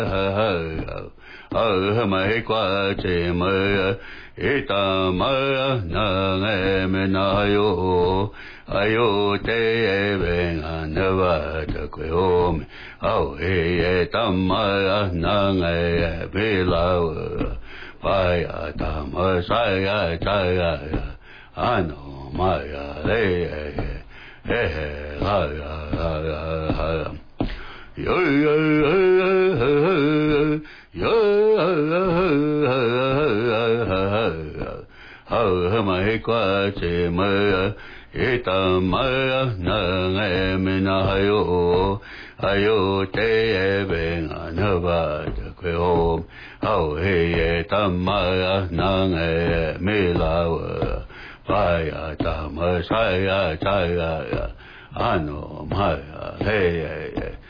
Oh, my quache, my eta, my namenayo, ayo te even and never to home. Oh, eta, my nanga, below, by a tam, saya, saya, I know my, yo, my quache, my eta, my namenayo, ayo te even and never to home. Oh, hey, tamaya nang me law, by a tam, saya, saya, I know my, hey.